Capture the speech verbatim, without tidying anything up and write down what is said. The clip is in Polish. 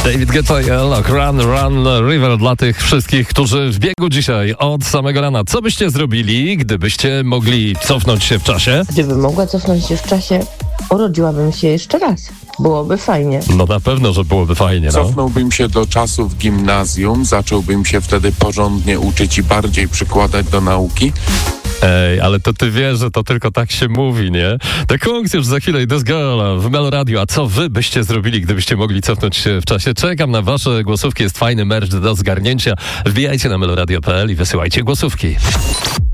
David Guetta i Lock, Run, Run, River dla tych wszystkich, którzy w biegu dzisiaj od samego rana. Co byście zrobili, gdybyście mogli cofnąć się w czasie? Gdybym mogła cofnąć się w czasie, urodziłabym się jeszcze raz. Byłoby fajnie. No na pewno, że byłoby fajnie. No. Cofnąłbym się do czasów gimnazjum, zacząłbym się wtedy porządnie uczyć i bardziej przykładać do nauki. Ej, ale to ty wiesz, że to tylko tak się mówi, nie? The Kungs już za chwilę i This Girl w Melo Radio. A co wy byście zrobili, gdybyście mogli cofnąć się w czasie? Czekam na wasze głosówki, jest fajny merch do zgarnięcia. Wbijajcie na meloradio kropka p l i wysyłajcie głosówki.